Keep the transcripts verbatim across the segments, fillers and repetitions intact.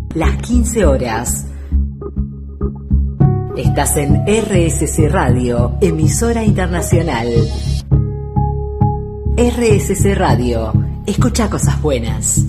Las quince horas. Estás en R S C Radio, emisora internacional. R S C Radio, escucha cosas buenas.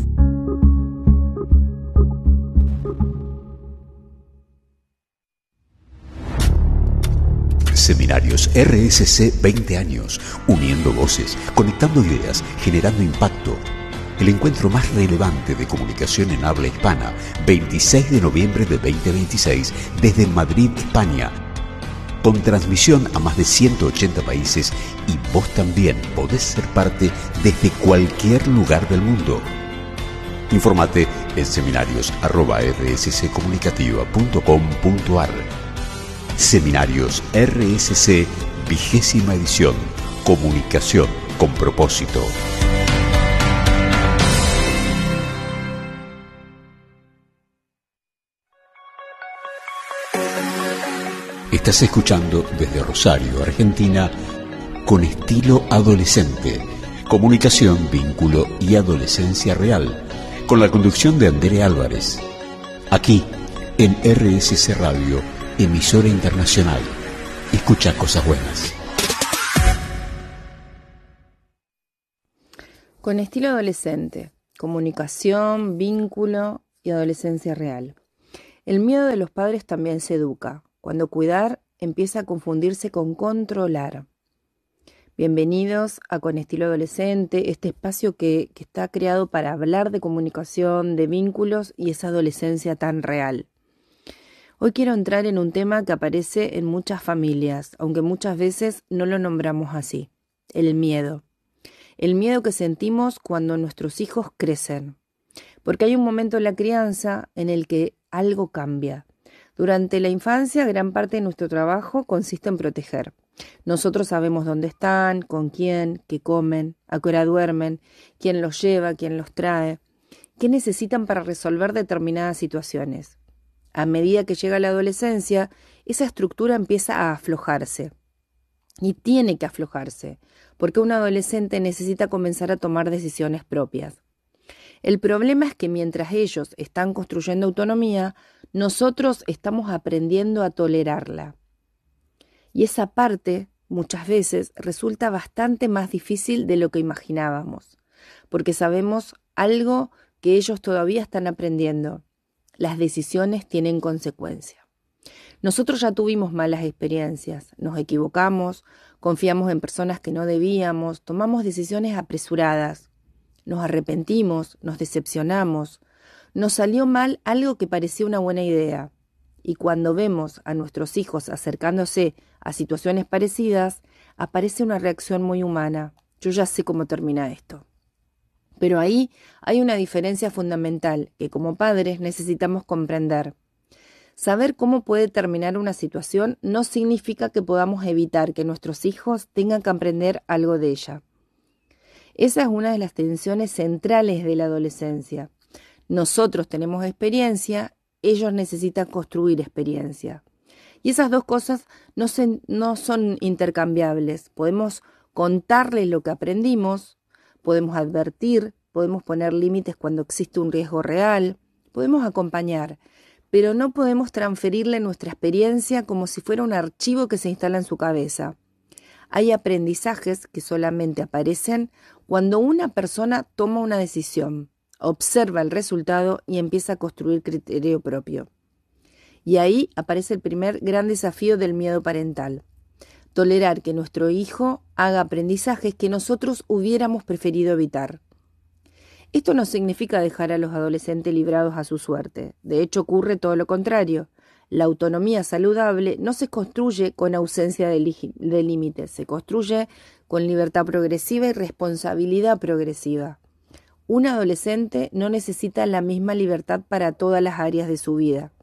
Seminarios R S C veinte años, uniendo voces, conectando ideas, generando impacto. El encuentro más relevante de comunicación en habla hispana, veintiséis de noviembre de veinte veintiséis, desde Madrid, España. Con transmisión a más de ciento ochenta países, y vos también podés ser parte desde cualquier lugar del mundo. Informate en seminarios arroba r s c comunicativa punto com punto a r. Seminarios R S C, vigésima edición. Comunicación con propósito. Estás escuchando desde Rosario, Argentina, Con Estilo Adolescente. Comunicación, vínculo y adolescencia real. Con la conducción de Andrea Álvarez. Aquí, en R S C Radio, emisora internacional. Escucha cosas buenas. Con estilo adolescente, comunicación, vínculo y adolescencia real. El miedo de los padres también se educa, cuando cuidar empieza a confundirse con controlar. Bienvenidos a Con Estilo Adolescente, este espacio que, que está creado para hablar de comunicación, de vínculos y esa adolescencia tan real. Hoy quiero entrar en un tema que aparece en muchas familias, aunque muchas veces no lo nombramos así: el miedo. El miedo que sentimos cuando nuestros hijos crecen. Porque hay un momento en la crianza en el que algo cambia. Durante la infancia, gran parte de nuestro trabajo consiste en proteger. Nosotros sabemos dónde están, con quién, qué comen, a qué hora duermen, quién los lleva, quién los trae, qué necesitan para resolver determinadas situaciones. A medida que llega la adolescencia, esa estructura empieza a aflojarse. Y tiene que aflojarse, porque un adolescente necesita comenzar a tomar decisiones propias. El problema es que mientras ellos están construyendo autonomía, nosotros estamos aprendiendo a tolerarla. Y esa parte, muchas veces, resulta bastante más difícil de lo que imaginábamos, porque sabemos algo que ellos todavía están aprendiendo. Las decisiones tienen consecuencia. Nosotros ya tuvimos malas experiencias, nos equivocamos, confiamos en personas que no debíamos, tomamos decisiones apresuradas, nos arrepentimos, nos decepcionamos, nos salió mal algo que parecía una buena idea. Y cuando vemos a nuestros hijos acercándose a situaciones parecidas, aparece una reacción muy humana. Yo ya sé cómo termina esto. Pero ahí hay una diferencia fundamental que como padres necesitamos comprender. Saber cómo puede terminar una situación no significa que podamos evitar que nuestros hijos tengan que aprender algo de ella. Esa es una de las tensiones centrales de la adolescencia. Nosotros tenemos experiencia, ellos necesitan construir experiencia. Y esas dos cosas no, se, no son intercambiables. Podemos contarles lo que aprendimos, podemos advertir, podemos poner límites cuando existe un riesgo real, podemos acompañar, pero no podemos transferirle nuestra experiencia como si fuera un archivo que se instala en su cabeza. Hay aprendizajes que solamente aparecen cuando una persona toma una decisión, observa el resultado y empieza a construir criterio propio. Y ahí aparece el primer gran desafío del miedo parental: tolerar que nuestro hijo haga aprendizajes que nosotros hubiéramos preferido evitar. Esto no significa dejar a los adolescentes librados a su suerte. De hecho, ocurre todo lo contrario. La autonomía saludable no se construye con ausencia de, de límites, se construye con libertad progresiva y responsabilidad progresiva. Un adolescente no necesita la misma libertad para todas las áreas de su vida.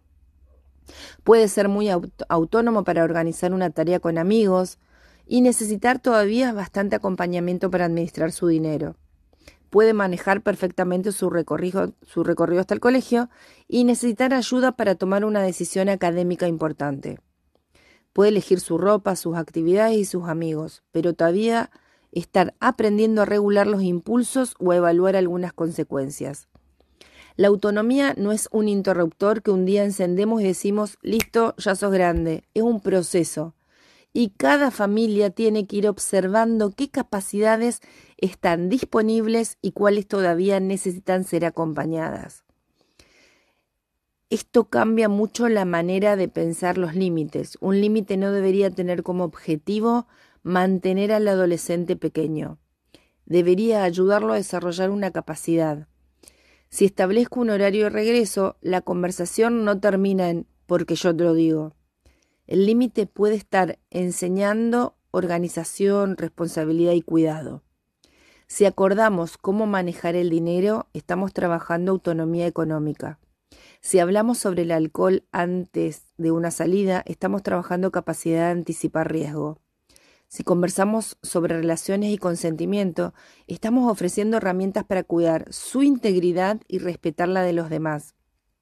Puede ser muy aut- autónomo para organizar una tarea con amigos y necesitar todavía bastante acompañamiento para administrar su dinero. Puede manejar perfectamente su recorrido, su recorrido hasta el colegio y necesitar ayuda para tomar una decisión académica importante. Puede elegir su ropa, sus actividades y sus amigos, pero todavía estar aprendiendo a regular los impulsos o a evaluar algunas consecuencias. La autonomía no es un interruptor que un día encendemos y decimos, listo, ya sos grande. Es un proceso. Y cada familia tiene que ir observando qué capacidades están disponibles y cuáles todavía necesitan ser acompañadas. Esto cambia mucho la manera de pensar los límites. Un límite no debería tener como objetivo mantener al adolescente pequeño. Debería ayudarlo a desarrollar una capacidad. Si establezco un horario de regreso, la conversación no termina en porque yo te lo digo. El límite puede estar enseñando organización, responsabilidad y cuidado. Si acordamos cómo manejar el dinero, estamos trabajando autonomía económica. Si hablamos sobre el alcohol antes de una salida, estamos trabajando capacidad de anticipar riesgo. Si conversamos sobre relaciones y consentimiento, estamos ofreciendo herramientas para cuidar su integridad y respetar la de los demás.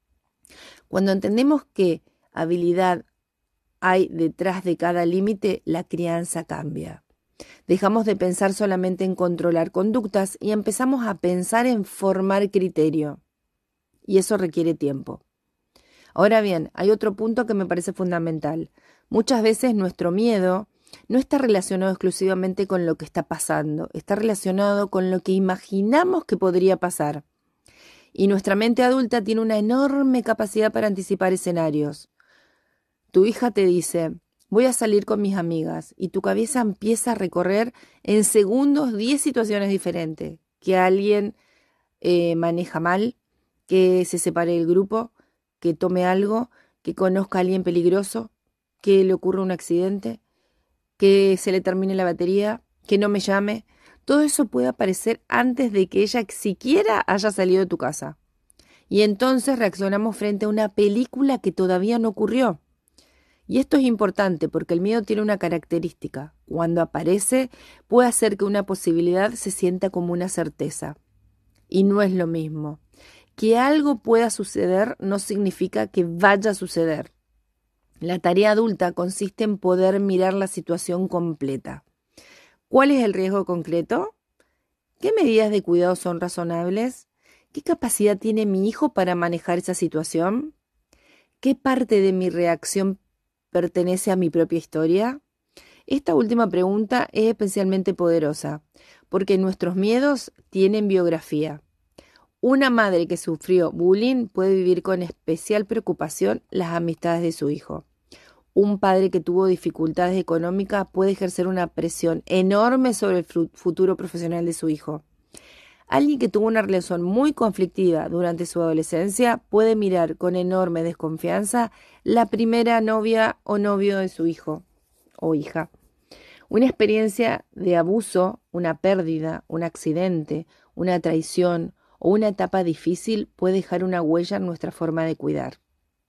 Cuando entendemos qué habilidad hay detrás de cada límite, la crianza cambia. Dejamos de pensar solamente en controlar conductas y empezamos a pensar en formar criterio. Y eso requiere tiempo. Ahora bien, hay otro punto que me parece fundamental. Muchas veces nuestro miedo no está relacionado exclusivamente con lo que está pasando, está relacionado con lo que imaginamos que podría pasar. Y nuestra mente adulta tiene una enorme capacidad para anticipar escenarios. Tu hija te dice, voy a salir con mis amigas, y tu cabeza empieza a recorrer en segundos diez situaciones diferentes. Que alguien eh, maneja mal, que se separe del grupo, que tome algo, que conozca a alguien peligroso, que le ocurra un accidente, que se le termine la batería, que no me llame. Todo eso puede aparecer antes de que ella siquiera haya salido de tu casa. Y entonces reaccionamos frente a una película que todavía no ocurrió. Y esto es importante porque el miedo tiene una característica. Cuando aparece, puede hacer que una posibilidad se sienta como una certeza. Y no es lo mismo. Que algo pueda suceder no significa que vaya a suceder. La tarea adulta consiste en poder mirar la situación completa. ¿Cuál es el riesgo concreto? ¿Qué medidas de cuidado son razonables? ¿Qué capacidad tiene mi hijo para manejar esa situación? ¿Qué parte de mi reacción pertenece a mi propia historia? Esta última pregunta es especialmente poderosa, porque nuestros miedos tienen biografía. Una madre que sufrió bullying puede vivir con especial preocupación las amistades de su hijo. Un padre que tuvo dificultades económicas puede ejercer una presión enorme sobre el futuro profesional de su hijo. Alguien que tuvo una relación muy conflictiva durante su adolescencia puede mirar con enorme desconfianza la primera novia o novio de su hijo o hija. Una experiencia de abuso, una pérdida, un accidente, una traición o una etapa difícil puede dejar una huella en nuestra forma de cuidar.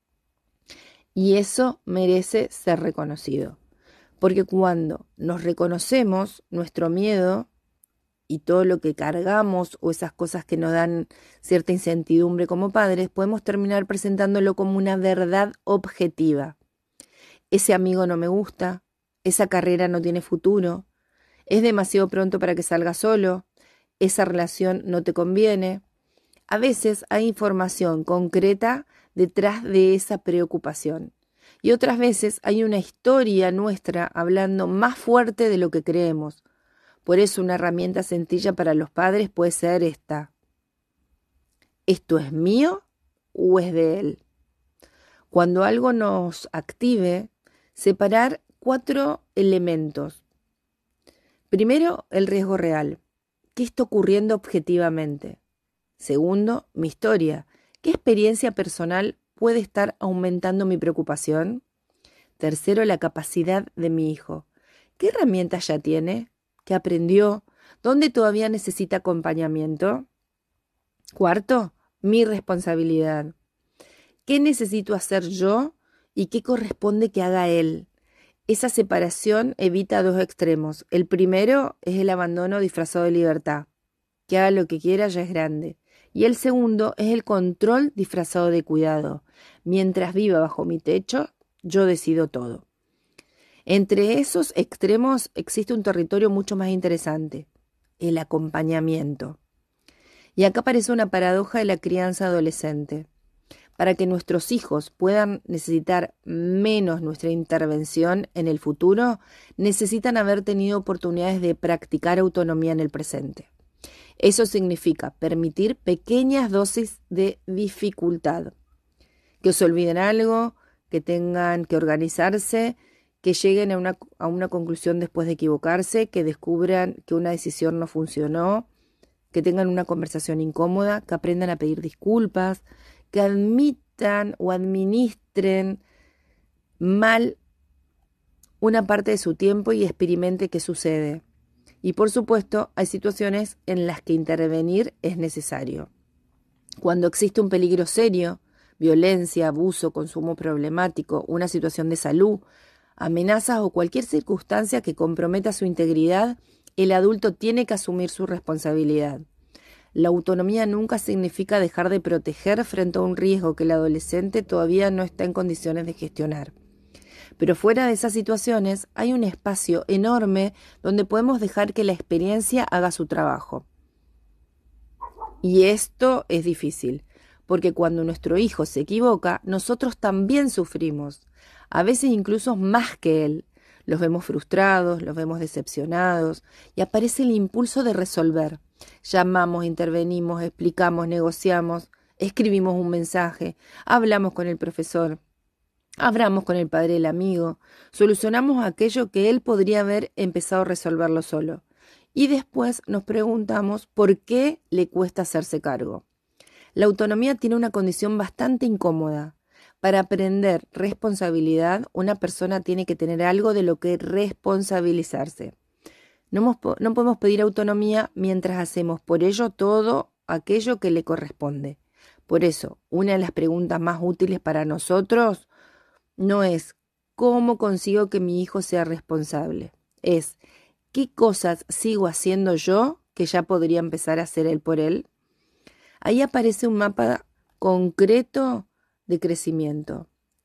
Y eso merece ser reconocido, porque cuando nos reconocemos, nuestro miedo y todo lo que cargamos o esas cosas que nos dan cierta incertidumbre como padres, podemos terminar presentándolo como una verdad objetiva. Ese amigo no me gusta, esa carrera no tiene futuro, es demasiado pronto para que salga solo, esa relación no te conviene. A veces hay información concreta detrás de esa preocupación. Y otras veces hay una historia nuestra hablando más fuerte de lo que creemos. Por eso una herramienta sencilla para los padres puede ser esta. ¿Esto es mío o es de él? Cuando algo nos active, separar cuatro elementos. Primero, el riesgo real. ¿Qué está ocurriendo objetivamente? Segundo, mi historia. ¿Qué experiencia personal puede estar aumentando mi preocupación? Tercero, la capacidad de mi hijo. ¿Qué herramientas ya tiene? ¿Qué aprendió? ¿Dónde todavía necesita acompañamiento? Cuarto, mi responsabilidad. ¿Qué necesito hacer yo y qué corresponde que haga él? Esa separación evita dos extremos. El primero es el abandono disfrazado de libertad. Que haga lo que quiera, ya es grande. Y el segundo es el control disfrazado de cuidado. Mientras viva bajo mi techo, yo decido todo. Entre esos extremos existe un territorio mucho más interesante, el acompañamiento. Y acá aparece una paradoja de la crianza adolescente. Para que nuestros hijos puedan necesitar menos nuestra intervención en el futuro, necesitan haber tenido oportunidades de practicar autonomía en el presente. Eso significa permitir pequeñas dosis de dificultad, que se olviden algo, que tengan que organizarse, que lleguen a una, a una conclusión después de equivocarse, que descubran que una decisión no funcionó, que tengan una conversación incómoda, que aprendan a pedir disculpas, que admitan o administren mal una parte de su tiempo y experimente qué sucede. Y por supuesto, hay situaciones en las que intervenir es necesario. Cuando existe un peligro serio, violencia, abuso, consumo problemático, una situación de salud, amenazas o cualquier circunstancia que comprometa su integridad, el adulto tiene que asumir su responsabilidad. La autonomía nunca significa dejar de proteger frente a un riesgo que el adolescente todavía no está en condiciones de gestionar. Pero fuera de esas situaciones hay un espacio enorme donde podemos dejar que la experiencia haga su trabajo. Y esto es difícil, porque cuando nuestro hijo se equivoca, nosotros también sufrimos, a veces incluso más que él. Los vemos frustrados, los vemos decepcionados y aparece el impulso de resolver. Llamamos, intervenimos, explicamos, negociamos, escribimos un mensaje, hablamos con el profesor, hablamos con el padre del amigo, solucionamos aquello que él podría haber empezado a resolverlo solo. Y después nos preguntamos por qué le cuesta hacerse cargo. La autonomía tiene una condición bastante incómoda. Para aprender responsabilidad, una persona tiene que tener algo de lo que responsabilizarse. No, no podemos pedir autonomía mientras hacemos por ello todo aquello que le corresponde. Por eso, una de las preguntas más útiles para nosotros no es ¿cómo consigo que mi hijo sea responsable? Es ¿qué cosas sigo haciendo yo que ya podría empezar a hacer él por él? Ahí aparece un mapa concreto de crecimiento.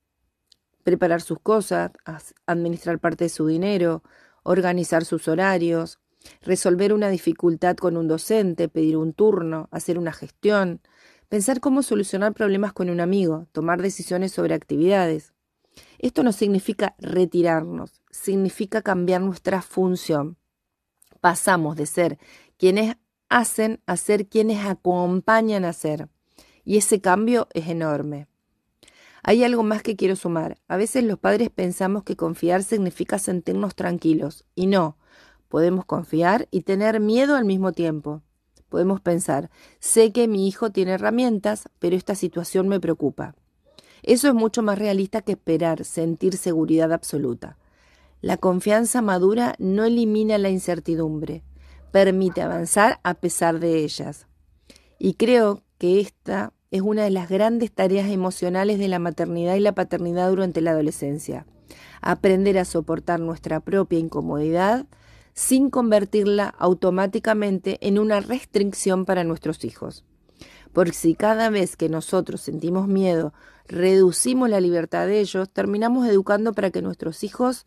Preparar sus cosas, administrar parte de su dinero, organizar sus horarios, resolver una dificultad con un docente, pedir un turno, hacer una gestión, pensar cómo solucionar problemas con un amigo, tomar decisiones sobre actividades. Esto no significa retirarnos, significa cambiar nuestra función. Pasamos de ser quienes hacen a ser quienes acompañan a hacer. Y ese cambio es enorme. Hay algo más que quiero sumar. A veces los padres pensamos que confiar significa sentirnos tranquilos. Y no, podemos confiar y tener miedo al mismo tiempo. Podemos pensar, sé que mi hijo tiene herramientas, pero esta situación me preocupa. Eso es mucho más realista que esperar sentir seguridad absoluta. La confianza madura no elimina la incertidumbre, permite avanzar a pesar de ellas. Y creo que esta es una de las grandes tareas emocionales de la maternidad y la paternidad durante la adolescencia. Aprender a soportar nuestra propia incomodidad sin convertirla automáticamente en una restricción para nuestros hijos. Porque si cada vez que nosotros sentimos miedo, reducimos la libertad de ellos, terminamos educando para que nuestros hijos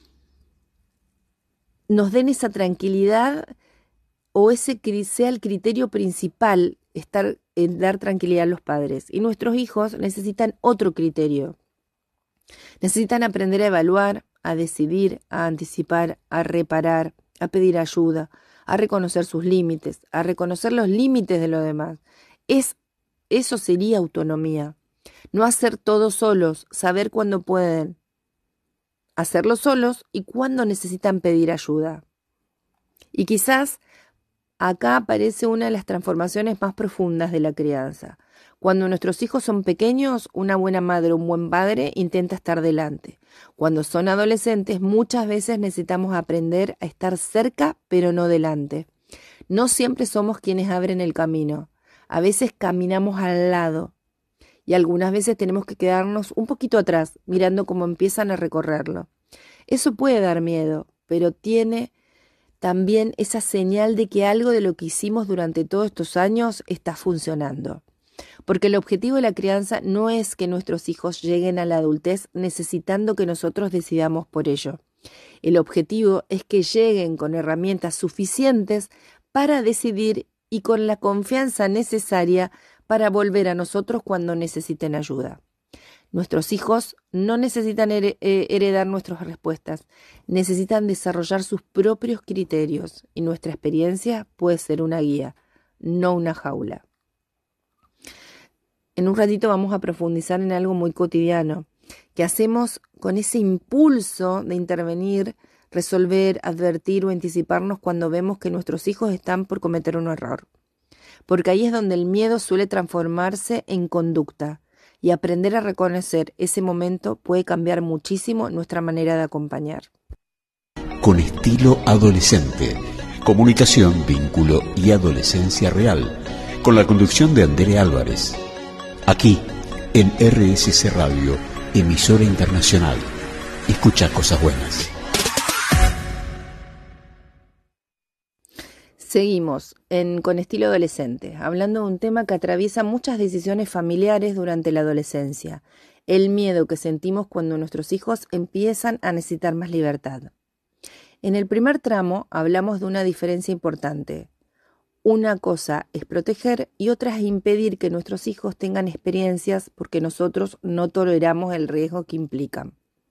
nos den esa tranquilidad o ese sea el criterio principal, estar en dar tranquilidad a los padres. Y nuestros hijos necesitan otro criterio. Necesitan aprender a evaluar, a decidir, a anticipar, a reparar, a pedir ayuda, a reconocer sus límites, a reconocer los límites de los demás. Es, eso sería autonomía. No hacer todo solos, saber cuándo pueden hacerlo solos y cuándo necesitan pedir ayuda. Y quizás acá aparece una de las transformaciones más profundas de la crianza. Cuando nuestros hijos son pequeños, una buena madre o un buen padre intenta estar delante. Cuando son adolescentes, muchas veces necesitamos aprender a estar cerca, pero no delante. No siempre somos quienes abren el camino. A veces caminamos al lado. Y algunas veces tenemos que quedarnos un poquito atrás, mirando cómo empiezan a recorrerlo. Eso puede dar miedo, pero tiene también esa señal de que algo de lo que hicimos durante todos estos años está funcionando. Porque el objetivo de la crianza no es que nuestros hijos lleguen a la adultez necesitando que nosotros decidamos por ello. El objetivo es que lleguen con herramientas suficientes para decidir y con la confianza necesaria para volver a nosotros cuando necesiten ayuda. Nuestros hijos no necesitan her- heredar nuestras respuestas, necesitan desarrollar sus propios criterios y nuestra experiencia puede ser una guía, no una jaula. En un ratito vamos a profundizar en algo muy cotidiano, que hacemos con ese impulso de intervenir, resolver, advertir o anticiparnos cuando vemos que nuestros hijos están por cometer un error. Porque ahí es donde el miedo suele transformarse en conducta y aprender a reconocer ese momento puede cambiar muchísimo nuestra manera de acompañar. Con estilo adolescente, comunicación, vínculo y adolescencia real, con la conducción de Andere Álvarez. Aquí, en R S C Radio, emisora internacional. Escucha cosas buenas. Seguimos en Con estilo adolescente, hablando de un tema que atraviesa muchas decisiones familiares durante la adolescencia, el miedo que sentimos cuando nuestros hijos empiezan a necesitar más libertad. En el primer tramo hablamos de una diferencia importante. Una cosa es proteger y otra es impedir que nuestros hijos tengan experiencias porque nosotros no toleramos el riesgo que implican.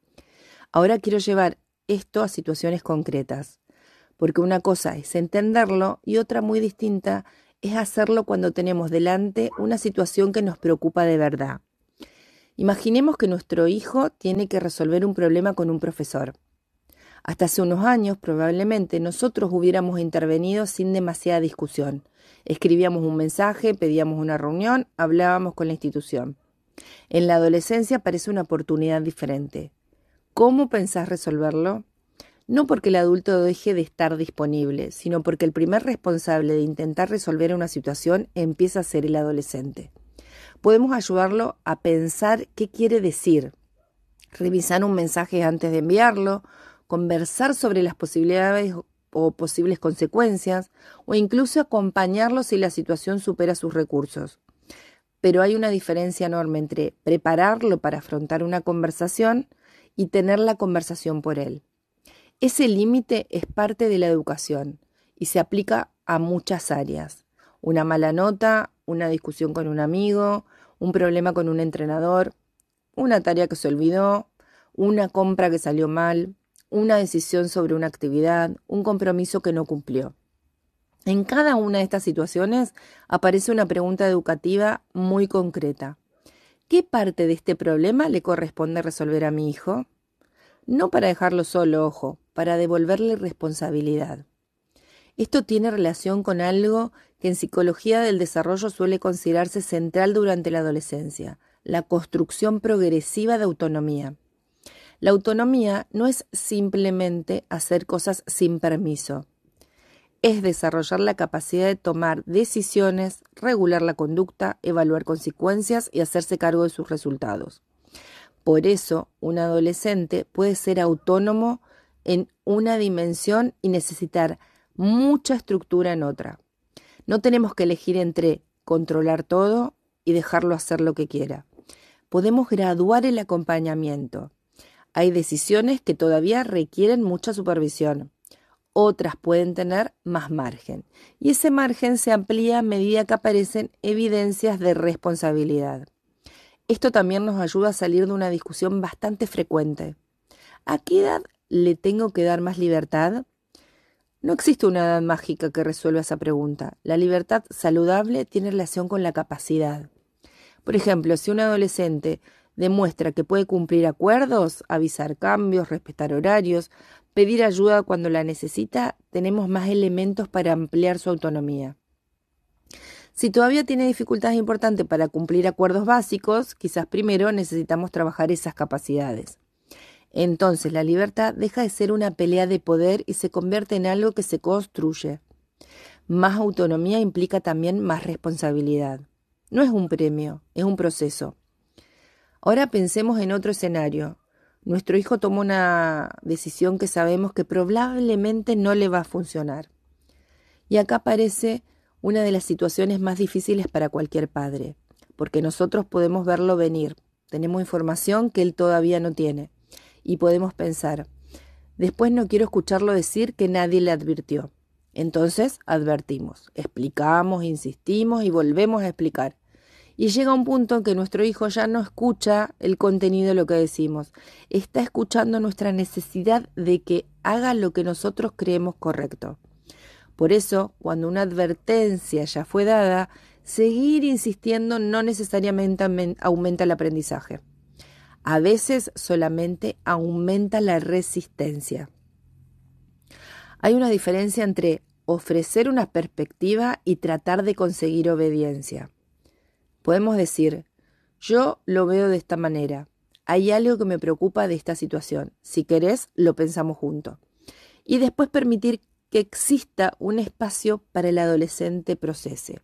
Ahora quiero llevar esto a situaciones concretas. Porque una cosa es entenderlo y otra muy distinta es hacerlo cuando tenemos delante una situación que nos preocupa de verdad. Imaginemos que nuestro hijo tiene que resolver un problema con un profesor. Hasta hace unos años, probablemente, nosotros hubiéramos intervenido sin demasiada discusión. Escribíamos un mensaje, pedíamos una reunión, hablábamos con la institución. En la adolescencia parece una oportunidad diferente. ¿Cómo pensás resolverlo? No porque el adulto deje de estar disponible, sino porque el primer responsable de intentar resolver una situación empieza a ser el adolescente. Podemos ayudarlo a pensar qué quiere decir, revisar un mensaje antes de enviarlo, conversar sobre las posibilidades o posibles consecuencias, o incluso acompañarlo si la situación supera sus recursos. Pero hay una diferencia enorme entre prepararlo para afrontar una conversación y tener la conversación por él. Ese límite es parte de la educación y se aplica a muchas áreas. Una mala nota, una discusión con un amigo, un problema con un entrenador, una tarea que se olvidó, una compra que salió mal, una decisión sobre una actividad, un compromiso que no cumplió. En cada una de estas situaciones aparece una pregunta educativa muy concreta. ¿Qué parte de este problema le corresponde resolver a mi hijo? No para dejarlo solo, ojo, para devolverle responsabilidad. Esto tiene relación con algo que en psicología del desarrollo suele considerarse central durante la adolescencia, la construcción progresiva de autonomía. La autonomía no es simplemente hacer cosas sin permiso, es desarrollar la capacidad de tomar decisiones, regular la conducta, evaluar consecuencias y hacerse cargo de sus resultados. Por eso, un adolescente puede ser autónomo en una dimensión y necesitar mucha estructura en otra. No tenemos que elegir entre controlar todo y dejarlo hacer lo que quiera. Podemos graduar el acompañamiento. Hay decisiones que todavía requieren mucha supervisión. Otras pueden tener más margen. Y ese margen se amplía a medida que aparecen evidencias de responsabilidad. Esto también nos ayuda a salir de una discusión bastante frecuente. ¿A qué edad le tengo que dar más libertad? No existe una edad mágica que resuelva esa pregunta. La libertad saludable tiene relación con la capacidad. Por ejemplo, si un adolescente demuestra que puede cumplir acuerdos, avisar cambios, respetar horarios, pedir ayuda cuando la necesita, tenemos más elementos para ampliar su autonomía. Si todavía tiene dificultades importantes para cumplir acuerdos básicos, quizás primero necesitamos trabajar esas capacidades. Entonces la libertad deja de ser una pelea de poder y se convierte en algo que se construye. Más autonomía implica también más responsabilidad. No es un premio, es un proceso. Ahora pensemos en otro escenario. Nuestro hijo toma una decisión que sabemos que probablemente no le va a funcionar. Y acá aparece una de las situaciones más difíciles para cualquier padre, porque nosotros podemos verlo venir, tenemos información que él todavía no tiene, y podemos pensar, después no quiero escucharlo decir que nadie le advirtió. Entonces advertimos, explicamos, insistimos y volvemos a explicar. Y llega un punto en que nuestro hijo ya no escucha el contenido de lo que decimos. Está escuchando nuestra necesidad de que haga lo que nosotros creemos correcto. Por eso, cuando una advertencia ya fue dada, seguir insistiendo no necesariamente aumenta el aprendizaje. A veces solamente aumenta la resistencia. Hay una diferencia entre ofrecer una perspectiva y tratar de conseguir obediencia. Podemos decir, yo lo veo de esta manera. Hay algo que me preocupa de esta situación. Si querés, lo pensamos juntos. Y después permitir que exista un espacio para el adolescente procese.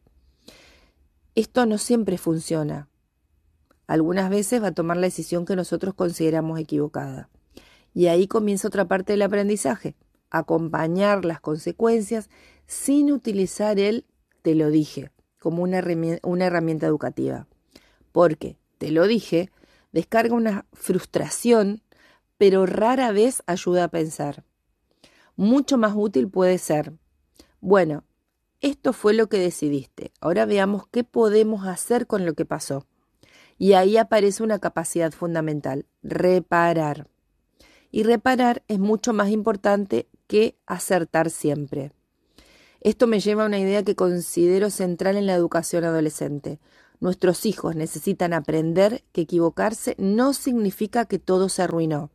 Esto no siempre funciona. Algunas veces va a tomar la decisión que nosotros consideramos equivocada. Y ahí comienza otra parte del aprendizaje. Acompañar las consecuencias sin utilizar el te lo dije como una herramienta, una herramienta educativa. Porque te lo dije descarga una frustración, pero rara vez ayuda a pensar. Mucho más útil puede ser, bueno, esto fue lo que decidiste, ahora veamos qué podemos hacer con lo que pasó. Y ahí aparece una capacidad fundamental, reparar. Y reparar es mucho más importante que acertar siempre. Esto me lleva a una idea que considero central en la educación adolescente. Nuestros hijos necesitan aprender que equivocarse no significa que todo se arruinó.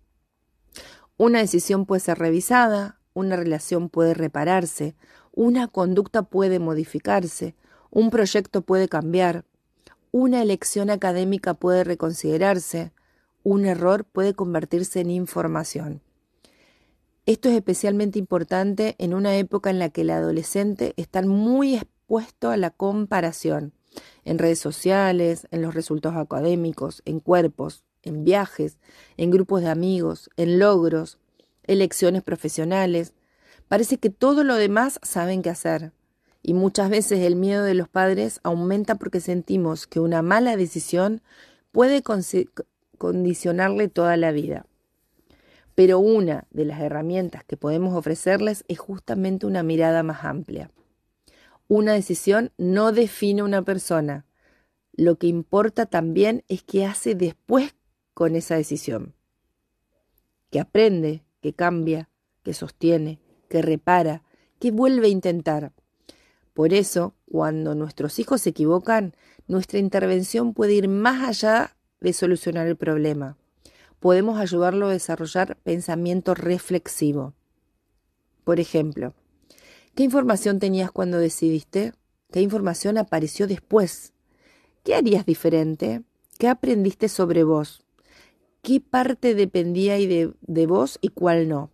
Una decisión puede ser revisada, una relación puede repararse, una conducta puede modificarse, un proyecto puede cambiar, una elección académica puede reconsiderarse, un error puede convertirse en información. Esto es especialmente importante en una época en la que el adolescente está muy expuesto a la comparación, en redes sociales, en los resultados académicos, en cuerpos, en viajes, en grupos de amigos, en logros, elecciones profesionales. Parece que todo lo demás saben qué hacer. Y muchas veces el miedo de los padres aumenta porque sentimos que una mala decisión puede condicionarle toda la vida. Pero una de las herramientas que podemos ofrecerles es justamente una mirada más amplia. Una decisión no define una persona. Lo que importa también es qué hace después con esa decisión. Que aprende, que cambia, que sostiene, que repara, que vuelve a intentar. Por eso, cuando nuestros hijos se equivocan, nuestra intervención puede ir más allá de solucionar el problema. Podemos ayudarlo a desarrollar pensamiento reflexivo. Por ejemplo, ¿qué información tenías cuando decidiste? ¿Qué información apareció después? ¿Qué harías diferente? ¿Qué aprendiste sobre vos? ¿Qué parte dependía de, de vos y cuál no?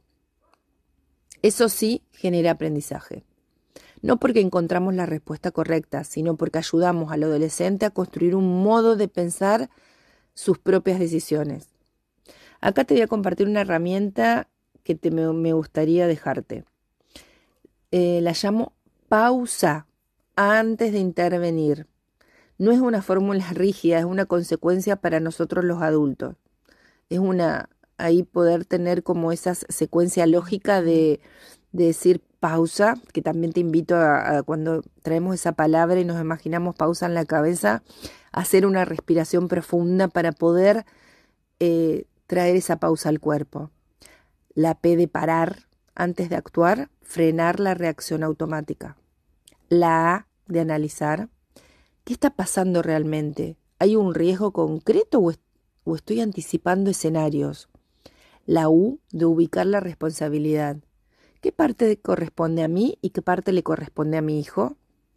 Eso sí genera aprendizaje. No porque encontramos la respuesta correcta, sino porque ayudamos al adolescente a construir un modo de pensar sus propias decisiones. Acá te voy a compartir una herramienta que te, me, me gustaría dejarte. Eh, la llamo pausa antes de intervenir. No es una fórmula rígida, es una consecuencia para nosotros los adultos. Es una, ahí poder tener como esa secuencia lógica de, de decir pausa, que también te invito a, a cuando traemos esa palabra y nos imaginamos pausa en la cabeza, hacer una respiración profunda para poder eh, traer esa pausa al cuerpo. La P de parar antes de actuar, frenar la reacción automática. La A de analizar. ¿Qué está pasando realmente? ¿Hay un riesgo concreto o, est- o estoy anticipando escenarios? La U de ubicar la responsabilidad. ¿Qué parte corresponde a mí y qué parte le corresponde a mi hijo?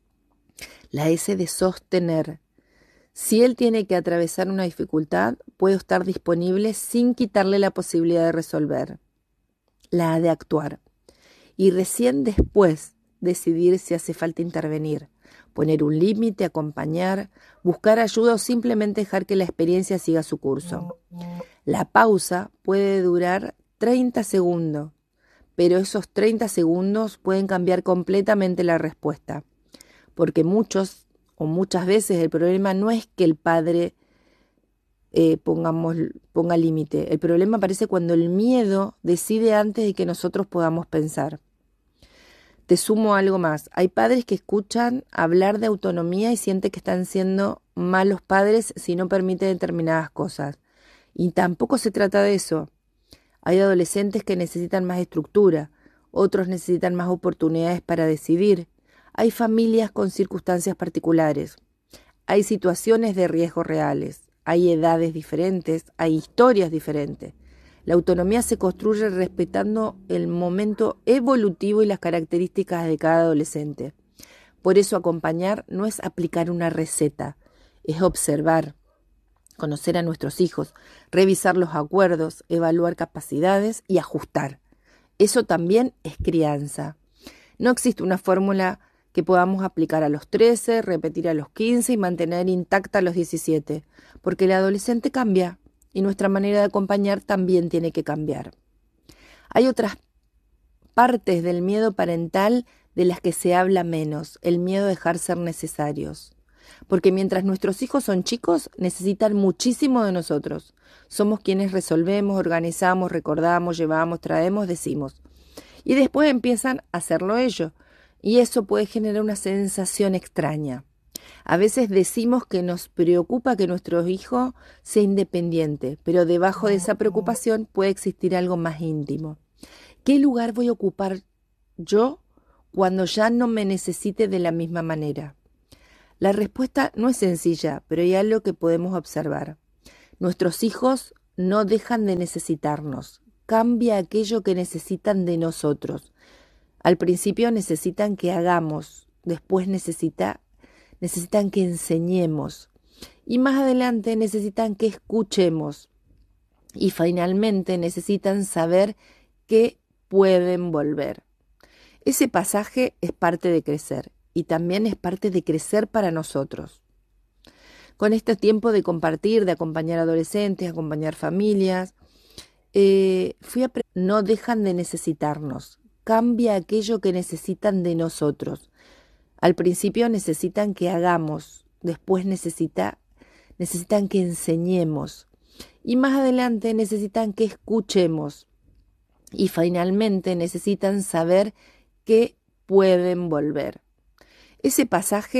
La S de sostener. Si él tiene que atravesar una dificultad, puedo estar disponible sin quitarle la posibilidad de resolver. La A de actuar. Y recién después decidir si hace falta intervenir, poner un límite, acompañar, buscar ayuda o simplemente dejar que la experiencia siga su curso. La pausa puede durar treinta segundos, pero esos treinta segundos pueden cambiar completamente la respuesta, porque muchos o muchas veces el problema no es que el padre eh, pongamos, ponga límite. El problema aparece cuando el miedo decide antes de que nosotros podamos pensar. Te sumo algo más. Hay padres que escuchan hablar de autonomía y sienten que están siendo malos padres si no permiten determinadas cosas. Y tampoco se trata de eso. Hay adolescentes que necesitan más estructura, otros necesitan más oportunidades para decidir. Hay familias con circunstancias particulares. Hay situaciones de riesgo reales. Hay edades diferentes, hay historias diferentes. La autonomía se construye respetando el momento evolutivo y las características de cada adolescente. Por eso acompañar no es aplicar una receta, es observar, conocer a nuestros hijos, revisar los acuerdos, evaluar capacidades y ajustar. Eso también es crianza. No existe una fórmula que podamos aplicar a los trece, repetir a los quince y mantener intacta a los diecisiete, porque el adolescente cambia. Y nuestra manera de acompañar también tiene que cambiar. Hay otras partes del miedo parental de las que se habla menos, el miedo a dejar ser necesarios. Porque mientras nuestros hijos son chicos, necesitan muchísimo de nosotros. Somos quienes resolvemos, organizamos, recordamos, llevamos, traemos, decimos. Y después empiezan a hacerlo ellos. Y eso puede generar una sensación extraña. A veces decimos que nos preocupa que nuestro hijo sea independiente, pero debajo de esa preocupación puede existir algo más íntimo. ¿Qué lugar voy a ocupar yo cuando ya no me necesite de la misma manera? La respuesta no es sencilla, pero hay algo que podemos observar. Nuestros hijos no dejan de necesitarnos. Cambia aquello que necesitan de nosotros. Al principio necesitan que hagamos, después necesita necesitan que enseñemos y más adelante necesitan que escuchemos y finalmente necesitan saber que pueden volver. Ese pasaje es parte de crecer y también es parte de crecer para nosotros. Con este tiempo de compartir, de acompañar adolescentes, acompañar familias, eh, fui a no dejan de necesitarnos. Cambia aquello que necesitan de nosotros. Al principio necesitan que hagamos, después necesita, necesitan que enseñemos y más adelante necesitan que escuchemos y finalmente necesitan saber que pueden volver. Ese pasaje